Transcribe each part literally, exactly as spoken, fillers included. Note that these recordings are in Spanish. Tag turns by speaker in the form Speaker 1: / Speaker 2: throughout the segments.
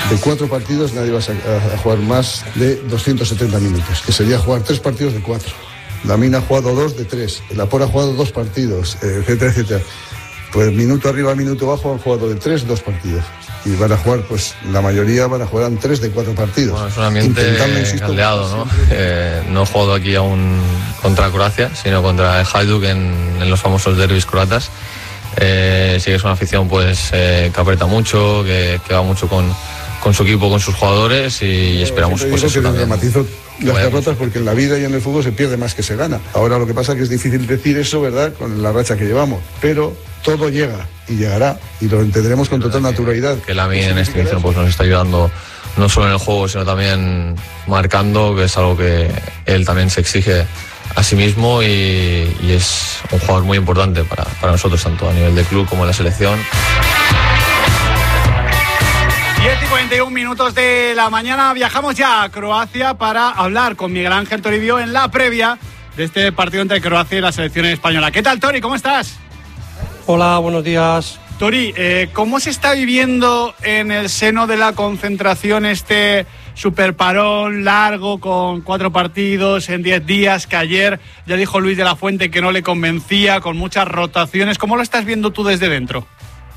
Speaker 1: de cuatro partidos nadie va a, a jugar más de doscientos setenta minutos, que sería jugar tres partidos de cuatro. Lamine ha jugado dos de tres, Laporte ha jugado dos partidos, etcétera, etcétera. Pues minuto arriba, minuto abajo han jugado de tres, dos partidos. Y van a jugar, pues la mayoría van a jugar en tres de cuatro partidos.
Speaker 2: Bueno, es un ambiente caldeado, ¿no? Eh, no he jugado aquí aún contra Croacia, sino contra el Hajduk en, en los famosos derbis croatas. Eh, sí que es una afición pues eh, que aprieta mucho, que, que va mucho con, con su equipo, con sus jugadores, y, y esperamos pues eso también.
Speaker 1: Las derrotas, porque en la vida y en el fútbol se pierde más que se gana. Ahora lo que pasa es que es difícil decir eso, ¿verdad?, con la racha que llevamos, pero todo llega y llegará y lo entenderemos con total naturalidad.
Speaker 2: Que Lamine en este inicio pues nos está ayudando no solo en el juego, sino también marcando, que es algo que él también se exige a sí mismo, y, y es un jugador muy importante para, para nosotros, tanto a nivel de club como en la selección.
Speaker 3: diez y cuarenta y un minutos de la mañana, viajamos ya a Croacia para hablar con Miguel Ángel Toribio en la previa de este partido entre Croacia y la selección española. ¿Qué tal, Tori? ¿Cómo estás?
Speaker 4: Hola, buenos días.
Speaker 3: Tori, eh, ¿cómo se está viviendo en el seno de la concentración este superparón largo con cuatro partidos en diez días, que ayer ya dijo Luis de la Fuente que no le convencía, con muchas rotaciones? ¿Cómo lo estás viendo tú desde dentro?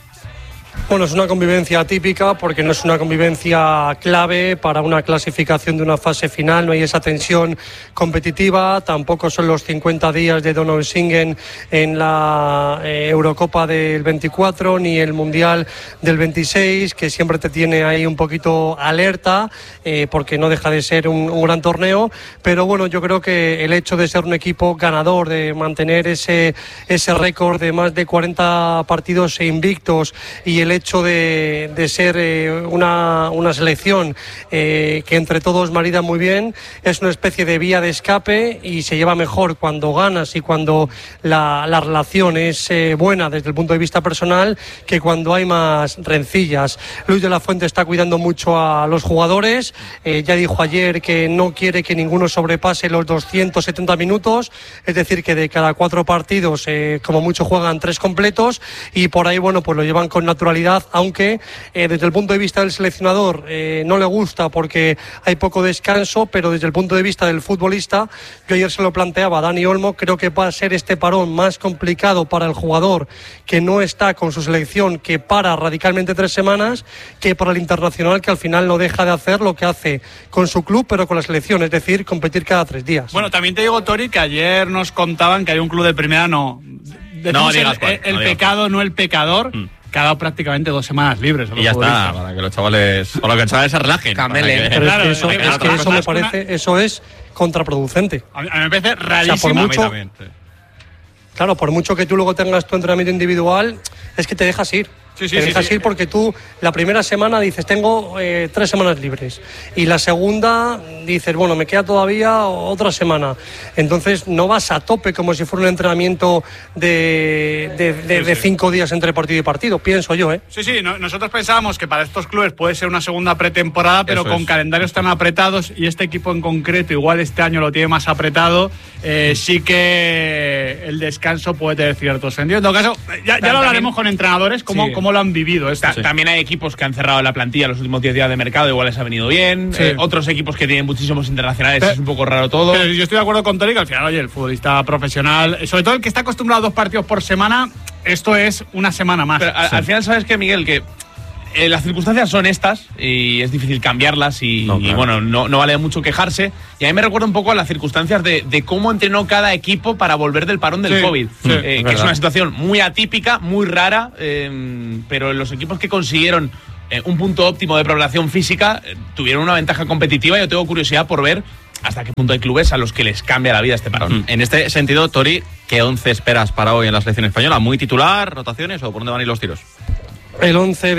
Speaker 4: Bueno, es una convivencia atípica porque no es una convivencia clave para una clasificación de una fase final, no hay esa tensión competitiva, tampoco son los cincuenta días de Donald Singen en la eh, Eurocopa del veinticuatro ni el Mundial del veintiséis, que siempre te tiene ahí un poquito alerta eh, porque no deja de ser un, un gran torneo, pero bueno, yo creo que el hecho de ser un equipo ganador, de mantener ese, ese récord de más de cuarenta partidos e invictos, y el hecho hecho de, de ser eh, una, una selección eh, que entre todos marida muy bien, es una especie de vía de escape y se lleva mejor cuando ganas y cuando la, la relación es eh, buena desde el punto de vista personal, que cuando hay más rencillas. Luis de la Fuente está cuidando mucho a los jugadores, eh, ya dijo ayer que no quiere que ninguno sobrepase los doscientos setenta minutos, es decir, que de cada cuatro partidos eh, como mucho juegan tres completos, y por ahí bueno, pues lo llevan con naturalidad, aunque eh, desde el punto de vista del seleccionador eh, no le gusta porque hay poco descanso, pero desde el punto de vista del futbolista, yo ayer se lo planteaba a Dani Olmo, creo que va a ser este parón más complicado para el jugador que no está con su selección, que para radicalmente tres semanas, que para el internacional, que al final no deja de hacer lo que hace con su club pero con la selección, es decir, competir cada tres días.
Speaker 3: Bueno, también te digo, Tori, que ayer nos contaban que hay un club de primera, no,
Speaker 5: no digas
Speaker 3: el,
Speaker 5: cuál,
Speaker 3: el, el
Speaker 5: no
Speaker 3: pecado, no el pecador, mm. que ha dado prácticamente dos semanas libres.
Speaker 5: Y ya está, para que los chavales, o los que los chavales se relajen.
Speaker 4: Camelen. Pero claro, es que eso, es que eso me parece, eso es contraproducente.
Speaker 3: A mí, a mí me parece rarísimo.
Speaker 4: O sea, por mucho,
Speaker 5: también, sí.
Speaker 4: Claro, por mucho que tú luego tengas tu entrenamiento individual, es que te dejas ir.
Speaker 3: Sí, sí,
Speaker 4: te
Speaker 3: sí,
Speaker 4: dejas
Speaker 3: sí.
Speaker 4: ir porque tú la primera semana dices tengo eh, tres semanas libres, y la segunda dices bueno, me queda todavía otra semana, entonces no vas a tope como si fuera un entrenamiento de, de, de, sí, de sí. cinco días entre partido y partido, pienso yo, ¿eh?
Speaker 3: Sí, sí, no, nosotros pensábamos que para estos clubes puede ser una segunda pretemporada, pero Eso con es. calendarios tan apretados, y este equipo en concreto igual este año lo tiene más apretado, eh, sí que el descanso puede tener cierto sentido. En todo caso, ya, ya lo hablaremos con entrenadores, cómo, sí. cómo lo han vivido esto.
Speaker 5: Sí. También hay equipos que han cerrado la plantilla los últimos diez días de mercado, igual les ha venido bien. Sí. Eh, otros equipos que tienen muchísimos internacionales, pero, es un poco raro todo.
Speaker 3: Pero yo estoy de acuerdo con Tori que al final, oye, el futbolista profesional, sobre todo el que está acostumbrado a dos partidos por semana, esto es una semana más.
Speaker 5: Pero, sí. Al final, ¿sabes qué, Miguel? Que eh, las circunstancias son estas y es difícil cambiarlas y, no, claro. y bueno, no, no vale mucho quejarse. Y a mí me recuerda un poco a las circunstancias de, de cómo entrenó cada equipo para volver del parón del sí, COVID. Sí, eh, es que es una situación muy atípica, muy rara, eh, pero los equipos que consiguieron eh, un punto óptimo de preparación física eh, tuvieron una ventaja competitiva. Yo tengo curiosidad por ver hasta qué punto hay clubes a los que les cambia la vida este parón.
Speaker 6: En este sentido, Tori, ¿qué once esperas para hoy en la selección española? ¿Muy titular, rotaciones o por dónde van a ir los tiros?
Speaker 4: El once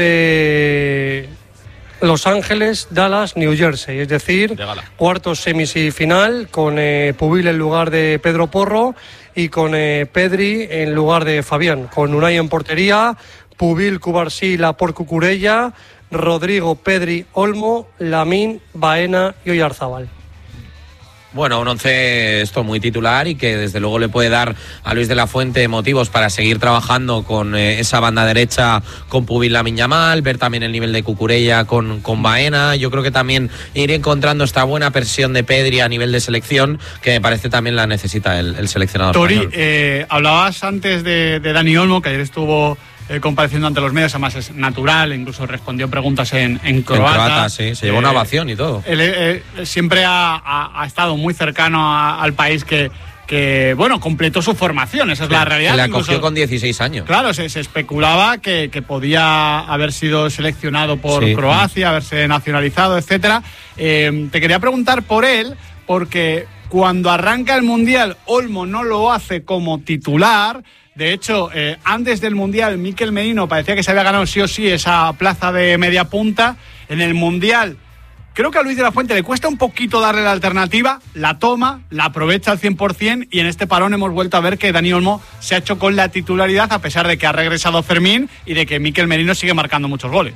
Speaker 4: de Los Ángeles, Dallas, New Jersey, es decir, cuartos semifinal con eh, Pubil en lugar de Pedro Porro y con eh, Pedri en lugar de Fabián, con Unai en portería, Pubil, Cubarsí, Laporte, Cucurella, Rodrigo, Pedri, Olmo, Lamine, Baena y Oyarzábal.
Speaker 7: Bueno, un once esto muy titular y que desde luego le puede dar a Luis de la Fuente motivos para seguir trabajando con eh, esa banda derecha con Pubil Lamine Yamal, ver también el nivel de Cucurella con, con Baena. Yo creo que también ir encontrando esta buena versión de Pedri a nivel de selección, que me parece también la necesita el, el seleccionador
Speaker 3: Tori,
Speaker 7: español.
Speaker 3: Eh, hablabas antes de, de Dani Olmo, que ayer estuvo Eh, compareciendo ante los medios, además es natural, incluso respondió preguntas en, en croata.
Speaker 7: En croata, sí, se llevó eh, una ovación y todo.
Speaker 3: Él eh, siempre ha, ha, ha estado muy cercano a, al país que, que, bueno, completó su formación, esa es sí, la realidad.
Speaker 7: Se la incluso, cogió con dieciséis años.
Speaker 3: Claro, se, se especulaba que, que podía haber sido seleccionado por sí. Croacia, haberse nacionalizado, etcétera. Eh, te quería preguntar por él, porque cuando arranca el Mundial, Olmo no lo hace como titular. De hecho, eh, antes del Mundial, Mikel Merino parecía que se había ganado sí o sí esa plaza de media punta. En el Mundial, creo que a Luis de la Fuente le cuesta un poquito darle la alternativa, la toma, la aprovecha al cien por ciento, y en este parón hemos vuelto a ver que Dani Olmo se ha hecho con la titularidad, a pesar de que ha regresado Fermín y de que Mikel Merino sigue marcando muchos goles.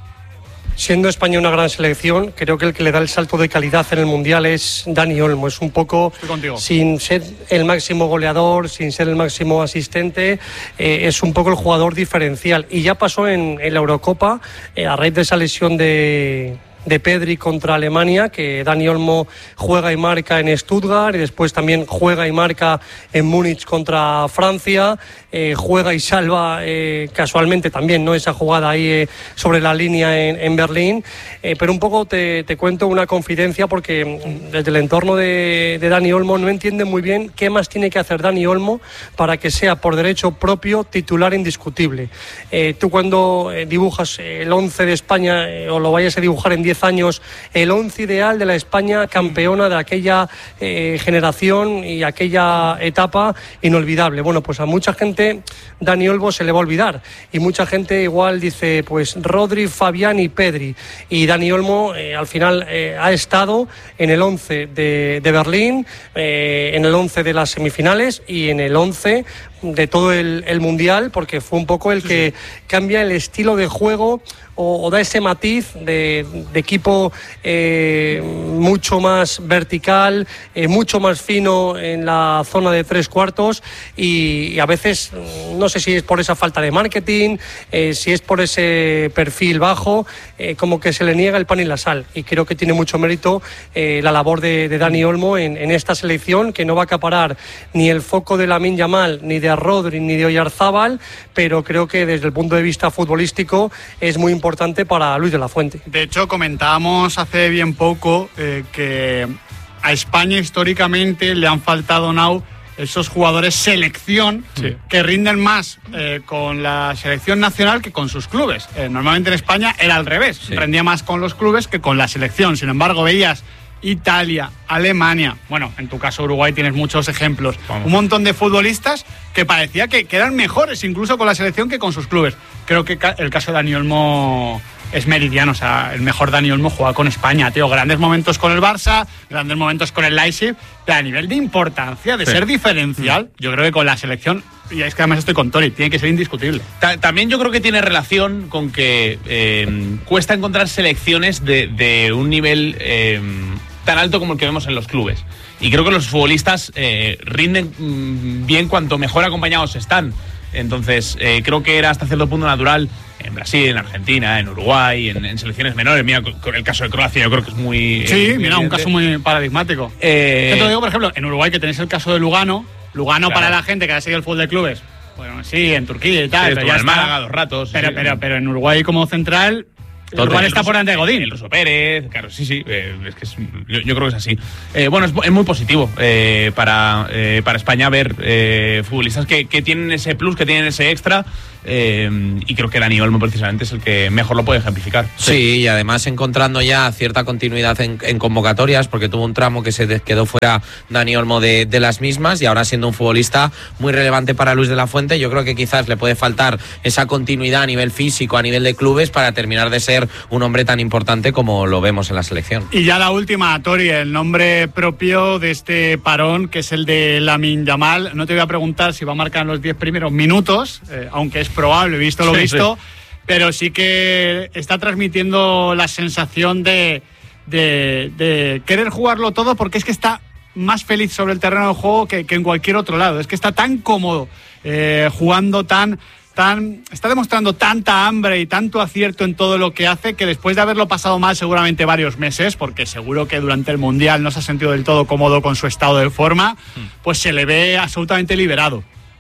Speaker 4: Siendo España una gran selección, creo que el que le da el salto de calidad en el Mundial es Dani Olmo. Es un poco, sin ser el máximo goleador, sin ser el máximo asistente, eh, es un poco el jugador diferencial. Y ya pasó en, en la Eurocopa, eh, a raíz de esa lesión de... de Pedri contra Alemania, que Dani Olmo juega y marca en Stuttgart y después también juega y marca en Múnich contra Francia, eh, juega y salva eh, casualmente también, ¿no?, esa jugada ahí eh, sobre la línea en, en Berlín, eh, pero un poco te, te cuento una confidencia, porque desde el entorno de, de Dani Olmo no entiende muy bien qué más tiene que hacer Dani Olmo para que sea por derecho propio titular indiscutible. Eh, tú cuando eh, dibujas el once de España eh, o lo vayas a dibujar en diez años, el once ideal de la España campeona de aquella eh, generación y aquella etapa inolvidable. Bueno, pues a mucha gente Dani Olmo se le va a olvidar, y mucha gente igual dice pues Rodri, Fabián y Pedri, y Dani Olmo eh, al final eh, ha estado en el once de, de Berlín, eh, en el once de las semifinales y en el once de todo el, el Mundial, porque fue un poco el que cambia el estilo de juego o, o da ese matiz de, de equipo eh, mucho más vertical, eh, mucho más fino en la zona de tres cuartos, y, y a veces no sé si es por esa falta de marketing, eh, si es por ese perfil bajo, eh, como que se le niega el pan y la sal, y creo que tiene mucho mérito eh, la labor de, de Dani Olmo en, en esta selección, que no va a acaparar ni el foco de Lamine Yamal, ni de Rodri, ni de Oyarzábal, pero creo que desde el punto de vista futbolístico es muy importante para Luis de la Fuente.
Speaker 3: De hecho, comentábamos hace bien poco eh, que a España históricamente le han faltado now esos jugadores selección sí. que rinden más eh, con la selección nacional que con sus clubes. Eh, normalmente en España era al revés, sí. rendía más con los clubes que con la selección. Sin embargo, veías Italia, Alemania, bueno, en tu caso Uruguay tienes muchos ejemplos, Vamos. un montón de futbolistas que parecía que, que eran mejores incluso con la selección que con sus clubes. Creo que el caso de Dani Olmo es meridiano, o sea, el mejor Dani Olmo juega con España, tío, grandes momentos con el Barça, grandes momentos con el Leipzig, pero a nivel de importancia, de sí. ser diferencial, yo creo que con la selección, y es que además estoy con Tori, tiene que ser indiscutible.
Speaker 5: También yo creo que tiene relación con que eh, cuesta encontrar selecciones de, de un nivel eh, tan alto como el que vemos en los clubes. Y creo que los futbolistas eh, rinden mm, bien cuanto mejor acompañados están. Entonces, eh, creo que era hasta cierto punto natural en Brasil, en Argentina, en Uruguay, en, en selecciones menores. Mira, con el caso de Croacia yo creo que es muy...
Speaker 3: Sí, eh, mira, un caso muy paradigmático. Eh, ¿Qué te lo digo, por ejemplo? En Uruguay, que tenéis el caso de Lugano. Lugano, claro. para la gente que ha seguido el fútbol de clubes, bueno, sí, en Turquía y tal,
Speaker 5: sí,
Speaker 3: pero ya
Speaker 5: en
Speaker 3: está.
Speaker 5: Málaga dos ratos.
Speaker 3: Pero,
Speaker 5: sí,
Speaker 3: pero,
Speaker 5: sí.
Speaker 3: pero en Uruguay como central... Uruguay está por delante de Godín.
Speaker 5: El Ruso Pérez, claro, sí, sí. Eh, es que es, yo, yo creo que es así. Eh, bueno, es, es muy positivo eh, para, eh, para España ver eh, futbolistas que, que tienen ese plus, que tienen ese extra. Eh, y creo que Dani Olmo precisamente es el que mejor lo puede ejemplificar.
Speaker 7: Sí, sí, y además encontrando ya cierta continuidad en, en convocatorias, porque tuvo un tramo que se quedó fuera Dani Olmo de, de las mismas, y ahora siendo un futbolista muy relevante para Luis de la Fuente, yo creo que quizás le puede faltar esa continuidad a nivel físico, a nivel de clubes, para terminar de ser un hombre tan importante como lo vemos en la selección.
Speaker 3: Y ya la última, Tori, el nombre propio de este parón, que es el de Lamine Yamal. No te voy a preguntar si va a marcar en los diez primeros minutos, eh, aunque es probable, visto lo sí, visto, sí. pero sí que está transmitiendo la sensación de, de, de querer jugarlo todo, porque es que está más feliz sobre el terreno de juego que, que en cualquier otro lado. Es que está tan cómodo, eh, jugando tan... Tan, está demostrando tanta hambre y tanto acierto en todo lo que hace, que después de haberlo pasado mal seguramente varios meses, porque seguro que durante el Mundial no se ha sentido del todo cómodo con su estado de forma, pues se le ve absolutamente liberado.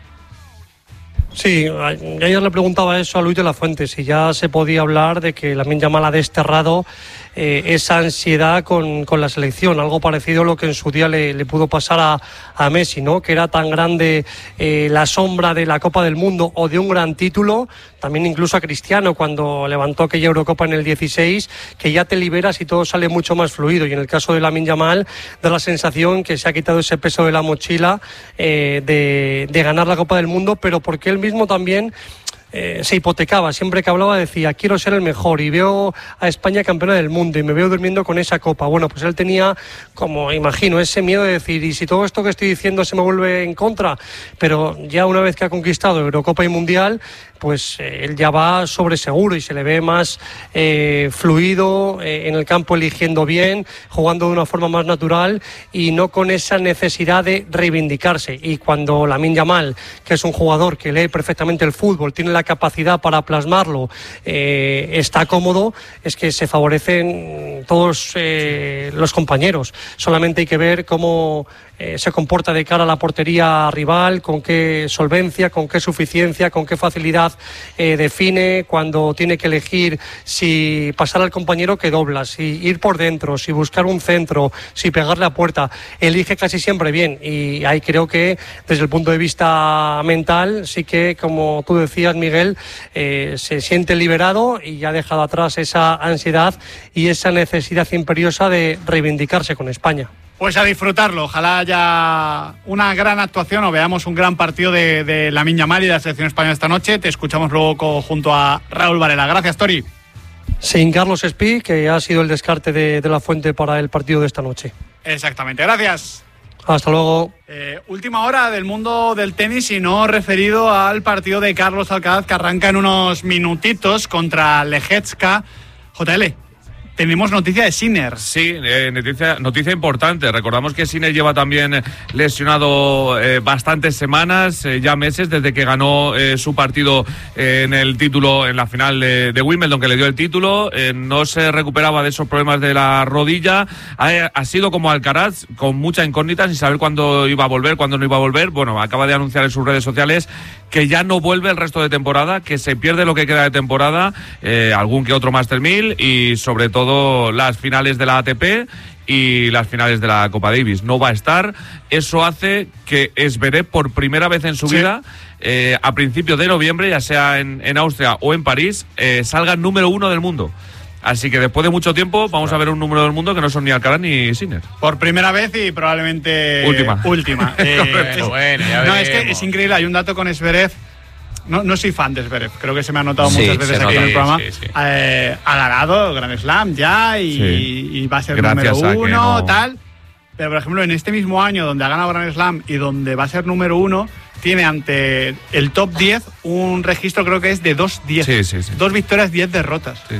Speaker 4: Sí, ayer le preguntaba eso a Luis de la Fuente, si ya se podía hablar de que Lamine Yamal ha desterrado eh, esa ansiedad con, con la selección, algo parecido a lo que en su día le, le pudo pasar a, a Messi, ¿no? Que era tan grande eh, la sombra de la Copa del Mundo o de un gran título, también incluso a Cristiano cuando levantó aquella Eurocopa en el dieciséis, que ya te liberas y todo sale mucho más fluido, y en el caso de Lamine Yamal da la sensación que se ha quitado ese peso de la mochila eh, de, de ganar la Copa del Mundo, pero porque él mismo también eh, se hipotecaba, siempre que hablaba decía quiero ser el mejor y veo a España campeona del mundo y me veo durmiendo con esa copa. Bueno, pues él tenía, como imagino, ese miedo de decir, y si todo esto que estoy diciendo se me vuelve en contra, pero ya una vez que ha conquistado Eurocopa y Mundial, pues eh, él ya va sobre seguro y se le ve más eh, fluido eh, en el campo, eligiendo bien, jugando de una forma más natural y no con esa necesidad de reivindicarse. Y cuando Lamine Yamal, que es un jugador que lee perfectamente el fútbol, tiene la capacidad para plasmarlo, eh, está cómodo, es que se favorecen todos eh, los compañeros. Solamente hay que ver cómo eh, se comporta de cara a la portería rival, con qué solvencia, con qué suficiencia, con qué facilidad eh, define cuando tiene que elegir si pasar al compañero que dobla, si ir por dentro, si buscar un centro, si pegarle a puerta. Elige casi siempre bien, y ahí creo que desde el punto de vista mental sí que, como tú decías, Miguel, eh, se siente liberado y ya ha dejado atrás esa ansiedad y esa necesidad imperiosa de reivindicarse con España.
Speaker 3: Pues a disfrutarlo, ojalá haya una gran actuación o veamos un gran partido de, de Lamine Yamal y de la selección española esta noche. Te escuchamos luego co, junto a Raúl Varela. Gracias, Tori.
Speaker 4: Sin Carlos Espí, que ha sido el descarte de, de la Fuente para el partido de esta noche.
Speaker 3: Exactamente, gracias.
Speaker 4: Hasta luego.
Speaker 3: Eh, última hora del mundo del tenis y no referido al partido de Carlos Alcaraz que arranca en unos minutitos contra Lejecka. J L, tenemos noticia de Sinner.
Speaker 8: Sí, eh, noticia, noticia importante. Recordamos que Sinner lleva también lesionado eh, bastantes semanas, eh, ya meses, desde que ganó eh, su partido eh, en el título, en la final de, de Wimbledon, que le dio el título. Eh, no se recuperaba de esos problemas de la rodilla. Ha, ha sido como Alcaraz, con mucha incógnita, sin saber cuándo iba a volver, cuándo no iba a volver. Bueno, acaba de anunciar en sus redes sociales que ya no vuelve el resto de temporada, que se pierde lo que queda de temporada, eh, algún que otro Master mil y sobre todo las finales de la A T P y las finales de la Copa Davis. No va a estar. Eso hace que Zverev, por primera vez en su sí. vida, eh, a principios de noviembre, ya sea en, en Austria o en París, eh, salga número uno del mundo. Así que después de mucho tiempo vamos a ver un número del mundo que no son ni Alcaraz ni Sinner.
Speaker 3: Por primera vez y probablemente
Speaker 8: última.
Speaker 3: Última. eh, es, bueno, ya no, es que es increíble. Hay un dato con Zverev. No, no soy fan de Zverev. Creo que se me ha notado sí, muchas veces aquí nota, en el programa. Sí, sí. Eh, ha ganado Grand Slam ya y, sí. y va a ser Gracias número uno, no. tal. Pero, por ejemplo, en este mismo año donde ha ganado Grand Slam y donde va a ser número uno, tiene ante el top diez un registro, creo que es de dos diez.
Speaker 8: Sí, sí, sí.
Speaker 3: Dos victorias, diez derrotas.
Speaker 8: Sí, sí.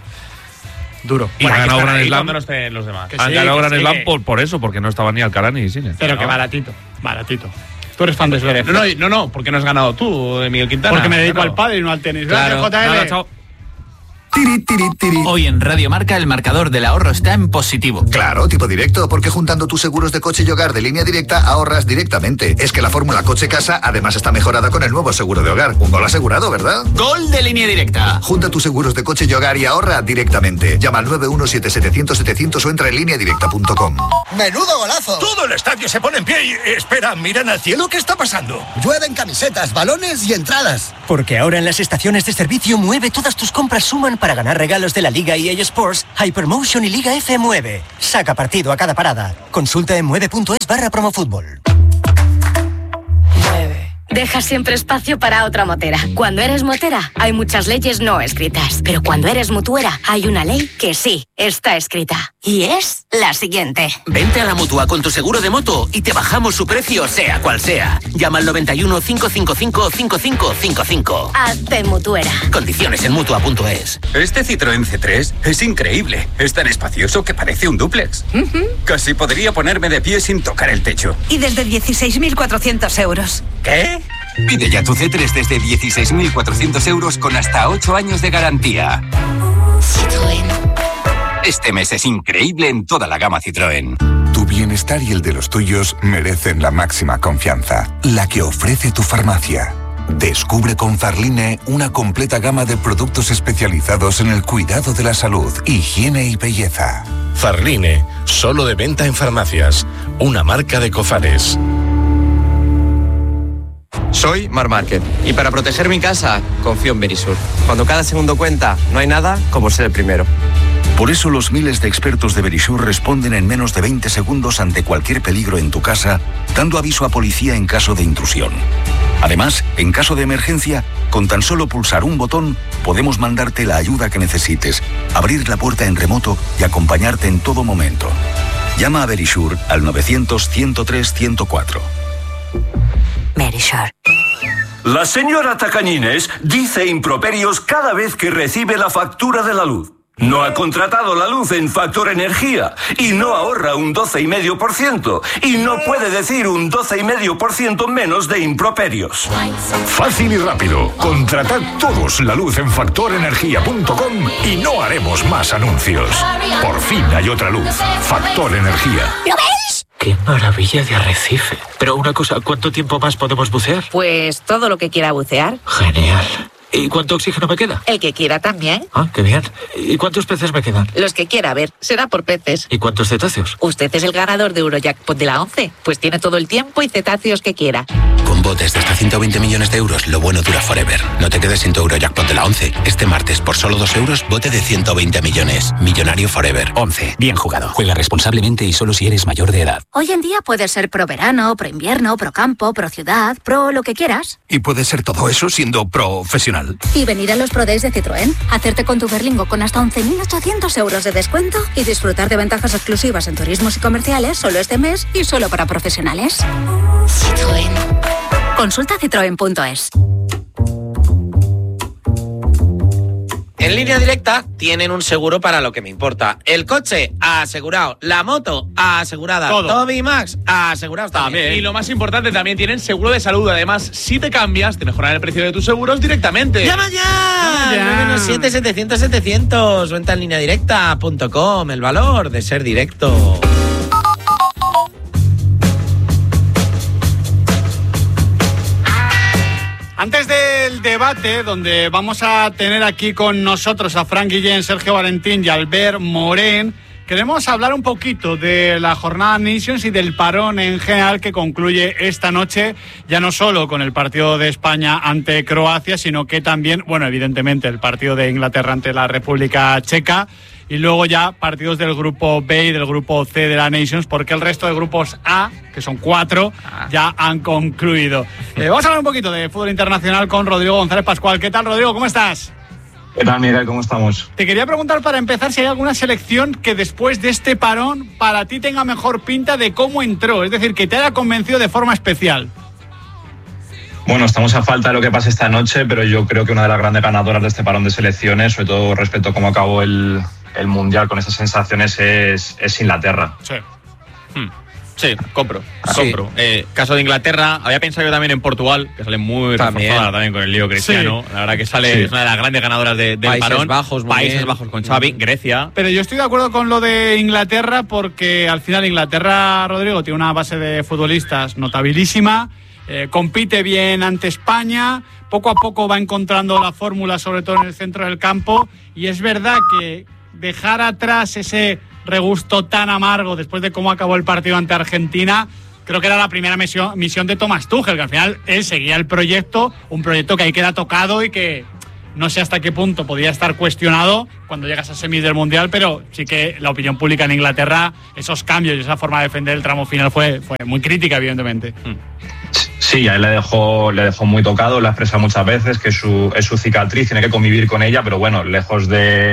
Speaker 3: Duro.
Speaker 8: Y bueno, ha ganado Grand Slam.
Speaker 5: No estén los demás.
Speaker 8: Han sí, ganado Grand Slam por, por eso, porque no estaba ni Alcaraz ni Sinner.
Speaker 3: Pero no. que baratito, baratito. Tú eres fan de Zverev.
Speaker 5: No, no, no, no, porque no has ganado tú, Miguel Quintana.
Speaker 3: Porque me dedico
Speaker 5: claro.
Speaker 3: al pádel y no al tenis.
Speaker 5: Claro.
Speaker 3: Gracias, J L.
Speaker 5: Nada, chao.
Speaker 9: Tiri, tiri, tiri. Hoy en Radio Marca el marcador del ahorro está en positivo.
Speaker 10: Claro, tipo directo, porque juntando tus seguros de coche y hogar de Línea Directa ahorras directamente. Es que la fórmula coche-casa además está mejorada con el nuevo seguro de hogar. Un gol asegurado, ¿verdad?
Speaker 9: ¡Gol de Línea Directa!
Speaker 10: Junta tus seguros de coche y hogar y ahorra directamente. Llama al nueve uno siete siete cero cero siete cero cero o entra en línea directa punto com.
Speaker 11: ¡Menudo golazo!
Speaker 12: Todo el estadio se pone en pie y... Espera, miran al cielo, ¿qué está pasando?
Speaker 11: Llueven camisetas, balones y entradas.
Speaker 13: Porque ahora en las estaciones de servicio Mueve todas tus compras suman para ganar regalos de la Liga E A Sports, Hypermotion y Liga F Mueve. Saca partido a cada parada. Consulta en mueve punto es barra promofútbol.
Speaker 14: Deja siempre espacio para otra motera. Cuando eres motera, hay muchas leyes no escritas. Pero cuando eres mutuera, hay una ley que sí está escrita. Y es... la siguiente.
Speaker 15: Vente a la Mutua con tu seguro de moto y te bajamos su precio, sea cual sea. Llama al noventa y uno, cinco cinco cinco, cinco cinco cinco cinco.
Speaker 14: Hazte mutuera.
Speaker 15: Condiciones en mutua punto es.
Speaker 16: Este Citroën C tres es increíble. Es tan espacioso que parece un dúplex. Uh-huh. Casi podría ponerme de pie sin tocar el techo.
Speaker 17: Y desde dieciséis mil cuatrocientos euros.
Speaker 16: ¿Qué? Pide ya tu C tres desde dieciséis mil cuatrocientos euros con hasta ocho años de garantía.
Speaker 14: Citroën.
Speaker 16: Este mes es increíble en toda la gama Citroën.
Speaker 18: Tu bienestar y el de los tuyos merecen la máxima confianza, la que ofrece tu farmacia. Descubre con Farline una completa gama de productos especializados en el cuidado de la salud, higiene y belleza.
Speaker 19: Farline, solo de venta en farmacias, una marca de Cofares.
Speaker 20: Soy Mar Márquez y para proteger mi casa confío en Verisur. Cuando cada segundo cuenta, no hay nada como ser el primero.
Speaker 21: Por eso los miles de expertos de Verisur responden en menos de veinte segundos ante cualquier peligro en tu casa, dando aviso a policía en caso de intrusión. Además, en caso de emergencia, con tan solo pulsar un botón, podemos mandarte la ayuda que necesites, abrir la puerta en remoto y acompañarte en todo momento. Llama a Verisur al novecientos, ciento tres, ciento cuatro.
Speaker 14: Verisur.
Speaker 22: La señora Tacañines dice improperios cada vez que recibe la factura de la luz. No ha contratado la luz en Factor Energía y no ahorra un doce coma cinco por ciento y no puede decir un doce coma cinco por ciento menos de improperios.
Speaker 23: Fácil y rápido. Contratad todos la luz en factor energía punto com y no haremos más anuncios. Por fin hay otra luz. Factor Energía.
Speaker 14: ¿Lo veis?
Speaker 24: ¡Qué maravilla de arrecife! Pero una cosa, ¿cuánto tiempo más podemos bucear?
Speaker 25: Pues todo lo que quiera bucear.
Speaker 24: Genial. ¿Y cuánto oxígeno me queda?
Speaker 25: El que quiera también.
Speaker 24: Ah, qué bien. ¿Y cuántos peces me quedan?
Speaker 25: Los que quiera, a ver, será por peces.
Speaker 24: ¿Y cuántos cetáceos?
Speaker 25: Usted es el ganador de Eurojackpot de la once, pues tiene todo el tiempo y cetáceos que quiera.
Speaker 26: Con botes de hasta ciento veinte millones de euros, lo bueno dura forever. No te quedes sin tu Eurojackpot de la once. Este martes, por solo dos euros, bote de ciento veinte millones. Millonario forever.
Speaker 27: once. Bien jugado. Juega responsablemente y solo si eres mayor de edad.
Speaker 14: Hoy en día puedes ser pro verano, pro invierno, pro campo, pro ciudad, pro lo que quieras.
Speaker 27: Y puedes ser todo eso siendo profesional.
Speaker 14: Y venir a los Pro Days de Citroën, hacerte con tu Berlingo con hasta once mil ochocientos euros de descuento y disfrutar de ventajas exclusivas en turismos y comerciales solo este mes y solo para profesionales. Citroën. Consulta citroen punto es.
Speaker 7: En Línea Directa tienen un seguro para lo que me importa. El coche, asegurado. La moto, asegurada.
Speaker 5: Todo.
Speaker 7: Toby y Max, asegurados también.
Speaker 5: también. Y lo más importante, también tienen seguro de salud. Además, si te cambias, te mejoran el precio de tus seguros directamente.
Speaker 7: ¡Llama ya! nueve uno siete, setecientos, setecientos. Venta en línea directa punto com. El valor de ser directo.
Speaker 3: Antes del debate, donde vamos a tener aquí con nosotros a Fran Guillén, Sergio Valentín y Albert Morén, queremos hablar un poquito de la jornada Nations y del parón en general que concluye esta noche, ya no solo con el partido de España ante Croacia, sino que también, bueno, evidentemente el partido de Inglaterra ante la República Checa, y luego ya partidos del grupo B y del grupo C de la Nations, porque el resto de grupos A, que son cuatro, ya han concluido. Eh, vamos a hablar un poquito de fútbol internacional con Rodrigo González Pascual. ¿Qué tal, Rodrigo? ¿Cómo estás?
Speaker 28: ¿Qué tal, Miguel? ¿Cómo estamos?
Speaker 3: Te quería preguntar para empezar si hay alguna selección que después de este parón para ti tenga mejor pinta de cómo entró, es decir, que te haya convencido de forma especial.
Speaker 28: Bueno, estamos a falta de lo que pase esta noche, pero yo creo que una de las grandes ganadoras de este parón de selecciones, sobre todo respecto a cómo acabó el, el Mundial con esas sensaciones, es, es Inglaterra.
Speaker 3: Sí.
Speaker 6: Hmm. Sí, compro, sí. compro. Eh, caso de Inglaterra, había pensado yo también en Portugal, que sale muy
Speaker 7: también.
Speaker 6: reforzada también con el lío cristiano. Sí. La verdad que sale, sí. es una de las grandes ganadoras de, del
Speaker 7: Países
Speaker 6: parón.
Speaker 7: Bajos,
Speaker 6: Países
Speaker 7: bien.
Speaker 6: Bajos con Xavi, Grecia.
Speaker 3: Pero yo estoy de acuerdo con lo de Inglaterra porque al final Inglaterra, Rodrigo, tiene una base de futbolistas notabilísima, eh, compite bien ante España, poco a poco va encontrando la fórmula, sobre todo en el centro del campo, y es verdad que dejar atrás ese regusto tan amargo después de cómo acabó el partido ante Argentina, creo que era la primera misión, misión de Thomas Tuchel, que al final él seguía el proyecto, un proyecto que ahí queda tocado y que no sé hasta qué punto podía estar cuestionado cuando llegas a semis del Mundial, pero sí que la opinión pública en Inglaterra, esos cambios y esa forma de defender el tramo final fue, fue muy crítica, evidentemente.
Speaker 28: Sí, a él le dejó, le dejó muy tocado, lo ha expresado muchas veces, que su, es su cicatriz, tiene que convivir con ella, pero bueno, lejos de...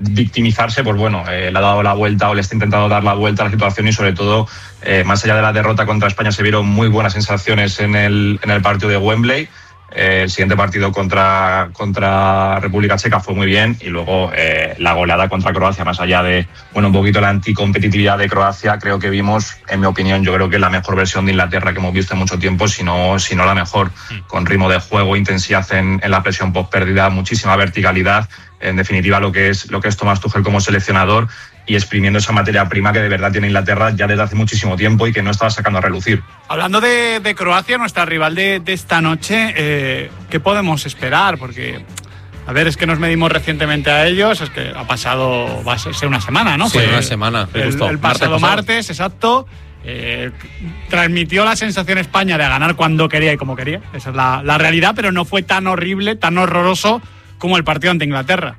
Speaker 28: victimizarse, pues bueno, eh, le ha dado la vuelta o le está intentando dar la vuelta a la situación y sobre todo, eh, más allá de la derrota contra España, se vieron muy buenas sensaciones en el, en el partido de Wembley. Eh, el siguiente partido contra, contra República Checa fue muy bien y luego eh, la goleada contra Croacia, más allá de bueno un poquito la anticompetitividad de Croacia, creo que vimos, en mi opinión, yo creo que la mejor versión de Inglaterra que hemos visto en mucho tiempo, si no, si no la mejor, con ritmo de juego, intensidad en, en la presión post pérdida, muchísima verticalidad, en definitiva lo que es, lo que es Thomas Tuchel como seleccionador y exprimiendo esa materia prima que de verdad tiene Inglaterra ya desde hace muchísimo tiempo y que no estaba sacando a relucir.
Speaker 3: Hablando de, de Croacia, nuestra rival de, de esta noche, eh, ¿qué podemos esperar? Porque, a ver, es que nos medimos recientemente a ellos, es que ha pasado, va a ser una semana, ¿no?
Speaker 7: Sí,
Speaker 3: Fue
Speaker 7: una semana.
Speaker 3: El, el, el pasado martes, martes, exacto. Eh, transmitió la sensación España de ganar cuando quería y como quería. Esa es la, la realidad, pero no fue tan horrible, tan horroroso como el partido ante Inglaterra.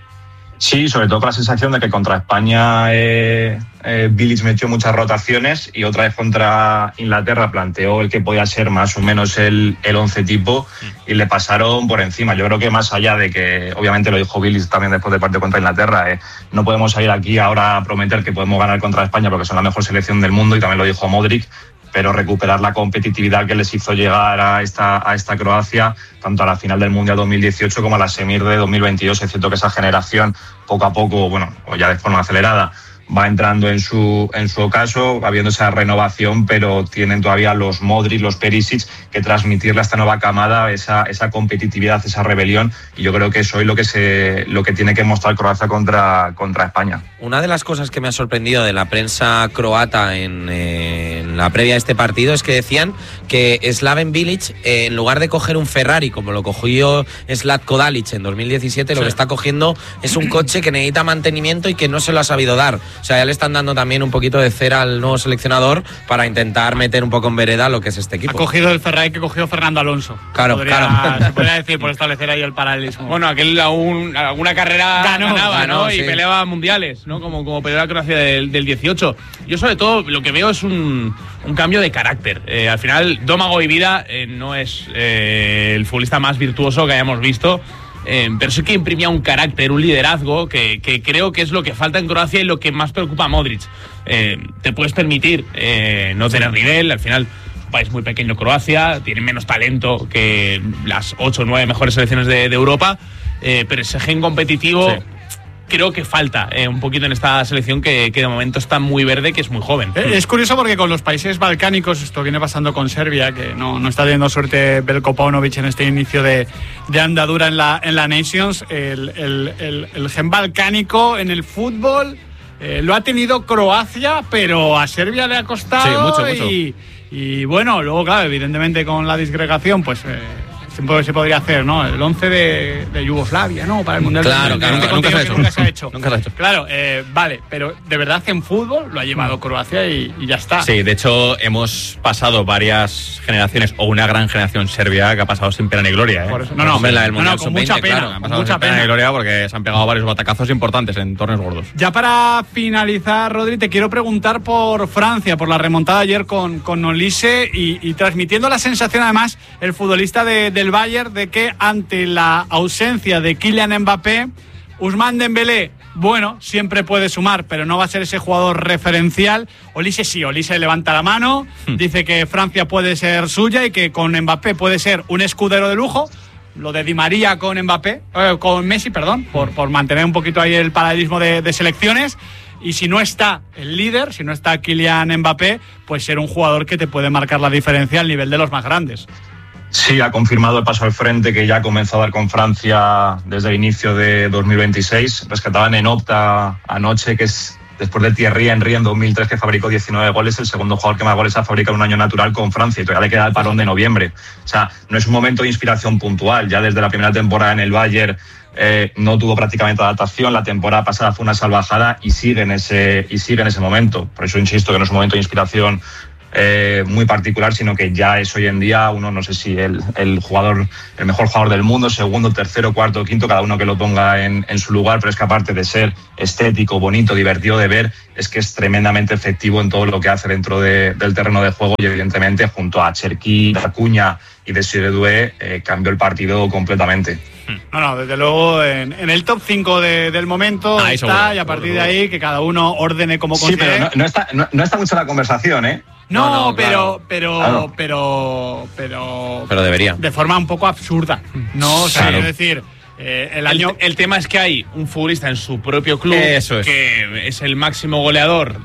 Speaker 28: Sí, sobre todo con la sensación de que contra España eh, eh, Bilic metió muchas rotaciones y otra vez contra Inglaterra planteó el que podía ser más o menos el, el once tipo y le pasaron por encima. Yo creo que más allá de que, obviamente lo dijo Bilic también después del partido contra Inglaterra, eh, no podemos salir aquí ahora a prometer que podemos ganar contra España porque son la mejor selección del mundo y también lo dijo Modric, pero recuperar la competitividad que les hizo llegar a esta, a esta Croacia, tanto a la final del Mundial dos mil dieciocho como a la semir de dos mil veintidós. Es cierto que esa generación, poco a poco, bueno, o ya de forma acelerada, va entrando en su, en su ocaso, va habiendo esa renovación, pero tienen todavía los Modric, los Perisic, que transmitirle a esta nueva camada esa, esa competitividad, esa rebelión, y yo creo que eso es lo que, se, lo que tiene que mostrar Croacia contra, contra España.
Speaker 7: Una de las cosas que me ha sorprendido de la prensa croata en, eh, en la previa de este partido es que decían que Slaven Bilic, eh, en lugar de coger un Ferrari como lo cogió Zlatko Dalic en dos mil diecisiete, sí, lo que está cogiendo es un coche que necesita mantenimiento y que no se lo ha sabido dar. O sea, ya le están dando también un poquito de cera al nuevo seleccionador para intentar meter un poco en vereda lo que es este equipo.
Speaker 3: Ha cogido el Ferrari que cogió Fernando Alonso.
Speaker 7: Claro,
Speaker 3: podría,
Speaker 7: claro.
Speaker 3: Se podría decir, por establecer ahí el paralelismo.
Speaker 5: Bueno, aquel aún, alguna carrera
Speaker 3: ganó,
Speaker 5: ganaba,
Speaker 3: ganó,
Speaker 5: ¿no?
Speaker 3: sí.
Speaker 5: Y peleaba mundiales, ¿no? Como, como peleó la Croacia del, del dieciocho. Yo, sobre todo, lo que veo es un, un cambio de carácter. Eh, al final, Domagoj Vida eh, no es eh, el futbolista más virtuoso que hayamos visto. Eh, pero sí que imprimía un carácter, un liderazgo que, que creo que es lo que falta en Croacia y lo que más preocupa a Modric. Eh, te puedes permitir eh, no tener nivel, al final es un país muy pequeño Croacia, tiene menos talento que las ocho o nueve mejores selecciones de, de Europa, eh, pero ese gen competitivo sí. creo que falta eh, un poquito en esta selección que, que de momento está muy verde, que es muy joven.
Speaker 3: Es curioso porque con los países balcánicos, esto viene pasando con Serbia, que no, no está teniendo suerte Veljko Paunovic en este inicio de, de andadura en la, en la Nations, el, el, el, el gen balcánico en el fútbol eh, lo ha tenido Croacia, pero a Serbia le ha costado.
Speaker 6: Sí, mucho, mucho.
Speaker 3: Y, y bueno, luego claro, evidentemente con la disgregación, pues... Eh, siempre se podría hacer, ¿no? El once de, de Yugoslavia, ¿no? Para el Mundial.
Speaker 7: Claro, claro,
Speaker 3: nunca,
Speaker 7: nunca, se ha hecho.
Speaker 3: nunca se ha hecho.
Speaker 6: Nunca se ha hecho.
Speaker 3: Claro, eh, vale, pero de verdad en fútbol lo ha llevado Croacia y, y ya está.
Speaker 6: Sí, de hecho hemos pasado varias generaciones o una gran generación serbia que ha pasado sin pena ni gloria, ¿eh?
Speaker 3: Por eso, no, no,
Speaker 7: Hombre, la del
Speaker 3: no, no,
Speaker 7: Mundial
Speaker 3: con mucha
Speaker 7: sub veinte,
Speaker 3: pena,
Speaker 7: claro,
Speaker 6: Han
Speaker 3: con
Speaker 6: pasado
Speaker 3: mucha
Speaker 6: sin pena
Speaker 3: pena.
Speaker 6: ni gloria porque se han pegado varios batacazos importantes en torneos gordos.
Speaker 3: Ya para finalizar, Rodri, te quiero preguntar por Francia, por la remontada ayer con, con Olise y, y transmitiendo la sensación, además, el futbolista de, del Bayern, de que ante la ausencia de Kylian Mbappé, Ousmane Dembélé, bueno, siempre puede sumar, pero no va a ser ese jugador referencial. Olise sí, Olise levanta la mano, hmm. dice que Francia puede ser suya y que con Mbappé puede ser un escudero de lujo. Lo de Di María con Mbappé, eh, con Messi, perdón, por, por mantener un poquito ahí el paralelismo de, de selecciones. Y si no está el líder, si no está Kylian Mbappé, pues ser un jugador que te puede marcar la diferencia al nivel de los más grandes.
Speaker 28: Sí, ha confirmado el paso al frente que ya ha comenzado a dar con Francia desde el inicio de dos mil veintiséis. Rescataban en Opta anoche, que es después de Thierry Henry en dos mil tres, que fabricó diecinueve goles, el segundo jugador que más goles ha fabricado en un año natural con Francia, y todavía le queda el parón de noviembre. O sea, no es un momento de inspiración puntual. Ya desde la primera temporada en el Bayern eh, no tuvo prácticamente adaptación. La temporada pasada fue una salvajada y sigue en ese, y sigue en ese momento. Por eso insisto que no es un momento de inspiración Eh, muy particular, sino que ya es hoy en día uno, no sé si el, el jugador, el mejor jugador del mundo, segundo, tercero, cuarto, quinto, cada uno que lo ponga en, en su lugar, pero es que aparte de ser estético, bonito, divertido de ver, es que es tremendamente efectivo en todo lo que hace dentro de, del terreno de juego y evidentemente junto a Cherki, Acuña y Désiré Doué eh, cambió el partido completamente.
Speaker 3: No, no, desde luego en, en el top cinco de, del momento ah, está seguro, y a partir seguro, de ahí que cada uno ordene como considere.
Speaker 28: Sí, pero no, no, está, no, no está mucho la conversación, ¿eh?
Speaker 3: No, no, no pero, claro. pero, claro. pero, pero,
Speaker 7: pero debería.
Speaker 3: De forma un poco absurda, ¿no? O sea, claro. es decir, eh, el año.
Speaker 5: El, el tema es que hay un futbolista en su propio club
Speaker 7: Eso es.
Speaker 5: que es el máximo goleador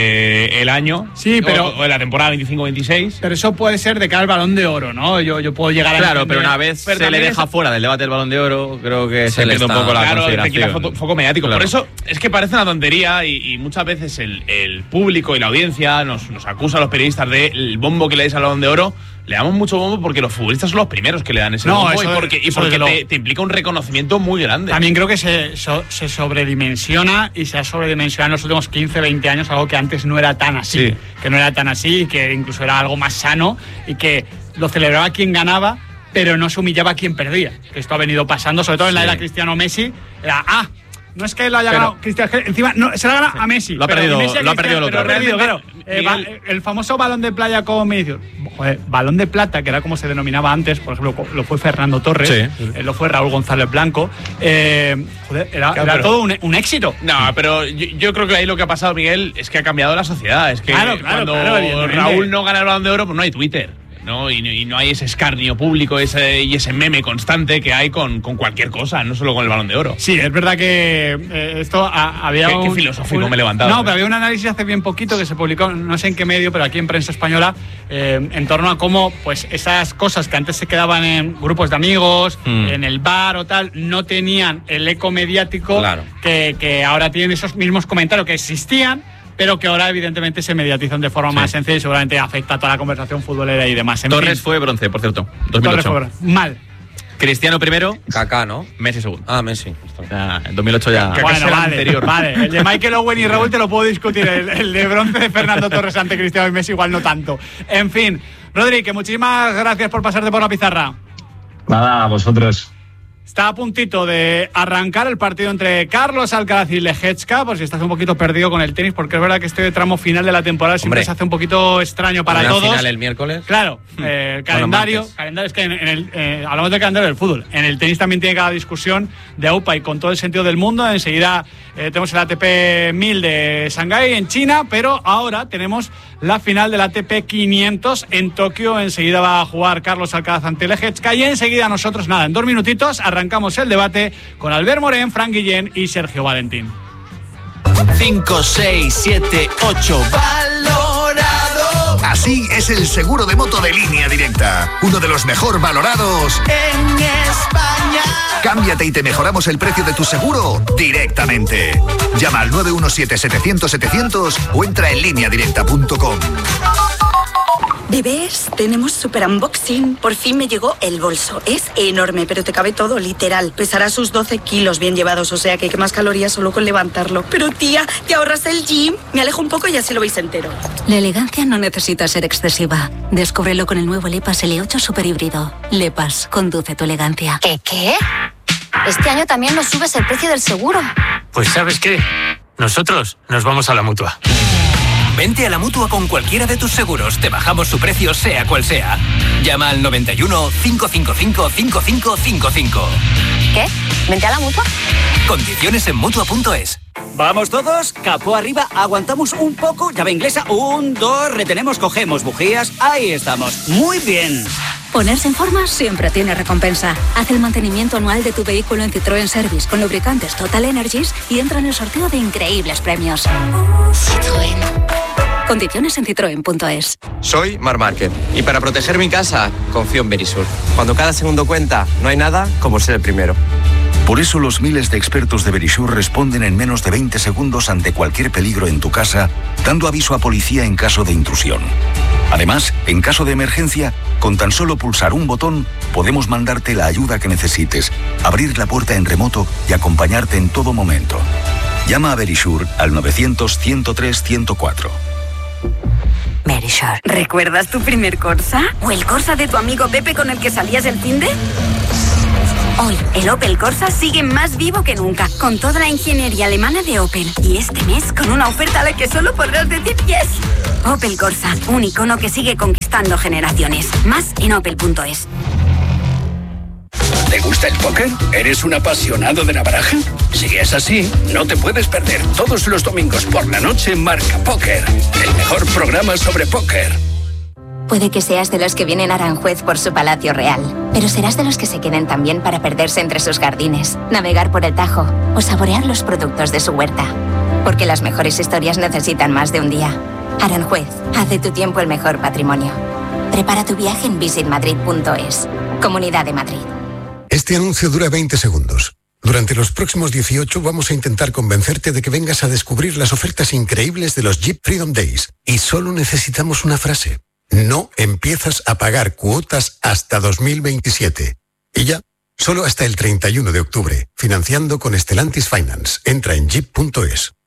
Speaker 5: del año.
Speaker 3: Sí, pero.
Speaker 5: O, o de la temporada veinticinco veintiséis.
Speaker 3: Pero eso puede ser de cara al Balón de Oro, ¿no? Yo, yo puedo llegar a.
Speaker 6: Claro, entender, pero una vez se le deja es... fuera del debate del Balón de Oro, creo que se, se pierde un poco la
Speaker 5: claro,
Speaker 6: consideración.
Speaker 5: Te quita foco, foco mediático. Claro. Por eso es que parece una tontería y, y muchas veces el, el público y la audiencia nos, nos acusa a los periodistas del bombo que le dais al Balón de Oro. Le damos mucho bombo porque los futbolistas son los primeros que le dan ese no, bombo y porque, y porque te, te implica un reconocimiento muy grande.
Speaker 3: También creo que se, so, se sobredimensiona y se ha sobredimensionado en los últimos quince, veinte años, algo que antes no era tan así. Sí. Que no era tan así y que incluso era algo más sano y que lo celebraba quien ganaba, pero no se humillaba a quien perdía. Que esto ha venido pasando, sobre todo en la era Cristiano Messi. Era, ah, no es que lo haya pero, ganado Cristiano, encima no, se lo ha ganado a Messi.
Speaker 6: Lo ha perdido, Messi lo ha perdido el otro.
Speaker 3: Pero perdido, claro. Eh, va, el famoso balón de playa con Messi. Joder, balón de plata, que era como se denominaba antes, por ejemplo, lo fue Fernando Torres, sí. eh, lo fue Raúl González Blanco. Eh, joder, era, claro, era todo un, un éxito.
Speaker 5: No, pero yo, yo creo que ahí lo que ha pasado, Miguel, es que ha cambiado la sociedad. Es que
Speaker 3: claro, claro,
Speaker 5: cuando
Speaker 3: claro,
Speaker 5: Raúl no gana el Balón de Oro, pues no hay Twitter. ¿no? Y, y no hay ese escarnio público ese, y ese meme constante que hay con, con cualquier cosa, no solo con el Balón de Oro.
Speaker 3: Sí, es verdad que eh, esto a, había
Speaker 5: qué,
Speaker 3: un,
Speaker 5: qué filosófico
Speaker 3: un,
Speaker 5: me he levantado.
Speaker 3: No,
Speaker 5: ¿eh?
Speaker 3: pero había un análisis hace bien poquito que se publicó, no sé en qué medio, pero aquí en Prensa Española, eh, en torno a cómo pues esas cosas que antes se quedaban en grupos de amigos, mm. en el bar o tal, no tenían el eco mediático
Speaker 7: claro.
Speaker 3: que, que ahora tienen esos mismos comentarios que existían, pero que ahora evidentemente se mediatizan de forma sí. más sencilla y seguramente afecta a toda la conversación futbolera y demás. En
Speaker 6: Torres
Speaker 3: fin.
Speaker 6: fue bronce, por cierto, dos mil ocho.
Speaker 3: Torres fue bronce. Mal.
Speaker 6: Cristiano primero.
Speaker 7: Kaká, ¿no?
Speaker 6: Messi segundo.
Speaker 7: Ah, Messi.
Speaker 6: O sea, en dos mil ocho ya.
Speaker 3: Bueno, vale, anterior. Vale. El de Michael Owen y Raúl te lo puedo discutir. El, el de bronce de Fernando Torres ante Cristiano y Messi igual no tanto. En fin, Rodri, que muchísimas gracias por pasarte por la pizarra.
Speaker 28: Nada, a vosotros.
Speaker 3: Está a puntito de arrancar el partido entre Carlos Alcaraz y Lehecka, por si estás un poquito perdido con el tenis, porque es verdad que este tramo final de la temporada siempre Hombre, se hace un poquito extraño para
Speaker 7: ¿una
Speaker 3: todos.
Speaker 7: final el miércoles?
Speaker 3: Claro, eh, el calendario, bueno, calendario es que en, en el, eh, hablamos del calendario del fútbol. En el tenis también tiene cada discusión de A U P A y con todo el sentido del mundo. Enseguida eh, tenemos el A T P mil de Shanghái en China, pero ahora tenemos la final del A T P quinientos en Tokio. Enseguida va a jugar Carlos Alcaraz ante Lehecka y enseguida nosotros, nada, en dos minutitos arrancamos el debate con Albert Morén, Frank Guillén y Sergio Valentín.
Speaker 1: cinco, seis, siete, ocho Valorado. Así es el seguro de moto de Línea Directa, uno de los mejor valorados en España. Cámbiate y te mejoramos el precio de tu seguro directamente. Llama al nueve uno siete, setecientos, setecientos o entra en línea directa punto com.
Speaker 2: Bebés, tenemos super unboxing. Por fin me llegó el bolso. Es enorme, pero te cabe todo, literal. Pesará sus doce kilos bien llevados, o sea que quemas calorías solo con levantarlo. Pero tía, ¿te ahorras el gym? Me alejo un poco y así lo veis entero.
Speaker 14: La elegancia no necesita ser excesiva. Descúbrelo con el nuevo Lepas L ocho Super Híbrido. Lepas, conduce tu elegancia.
Speaker 4: ¿Qué, qué? Este año también nos subes el precio del seguro.
Speaker 24: Pues ¿sabes qué? Nosotros nos vamos a la Mutua.
Speaker 8: Vente a la Mutua con cualquiera de tus seguros. Te bajamos su precio, sea cual sea. Llama al noventa y uno, cinco cinco cinco, cinco cinco cinco cinco.
Speaker 4: ¿Qué? ¿Vente a la Mutua?
Speaker 8: Condiciones en Mutua punto es.
Speaker 9: Vamos todos, capó arriba, aguantamos un poco, llave inglesa, un, dos, retenemos, cogemos bujías, ahí estamos, muy bien.
Speaker 14: Ponerse en forma siempre tiene recompensa. Haz el mantenimiento anual de tu vehículo en Citroën Service con lubricantes Total Energies y entra en el sorteo de increíbles premios. Citroën. Condiciones en citroen punto es.
Speaker 20: Soy Marc Márquez y para proteger mi casa confío en Verisur. Cuando cada segundo cuenta, no hay nada como ser el primero.
Speaker 21: Por eso los miles de expertos de Verisur responden en menos de veinte segundos ante cualquier peligro en tu casa, dando aviso a policía en caso de intrusión. Además, en caso de emergencia, con tan solo pulsar un botón, podemos mandarte la ayuda que necesites, abrir la puerta en remoto y acompañarte en todo momento. Llama a Verisur al novecientos, ciento tres, ciento cuatro.
Speaker 2: Verisur. ¿Recuerdas tu primer Corsa? ¿O el Corsa de tu amigo Pepe con el que salías el finde? Hoy, el Opel Corsa sigue más vivo que nunca, con toda la ingeniería alemana de Opel. Y este mes, con una oferta a la que solo podrás decir yes. Opel Corsa, un icono que sigue conquistando generaciones. Más en opel punto es.
Speaker 21: ¿Te gusta
Speaker 10: gusta el póker? ¿Eres un apasionado de la baraja? Si es así, no te puedes perder todos los domingos por la noche Marca Póker, el mejor programa sobre póker.
Speaker 11: Puede que seas de los que vienen a Aranjuez por su palacio real, pero serás de los que se queden también para perderse entre sus jardines, navegar por el Tajo o saborear los productos de su huerta. Porque las mejores historias necesitan más de un día. Aranjuez, haz de tu tiempo el mejor patrimonio. Prepara tu viaje en visit madrid punto es. Comunidad de Madrid.
Speaker 12: Este anuncio dura veinte segundos. Durante los próximos dieciocho vamos a intentar convencerte de que vengas a descubrir las ofertas increíbles de los Jeep Freedom Days. Y solo necesitamos una frase. No empiezas a pagar cuotas hasta dos mil veintisiete. Y ya, solo hasta el treinta y uno de octubre, financiando con Stellantis Finance. Entra en jeep punto es.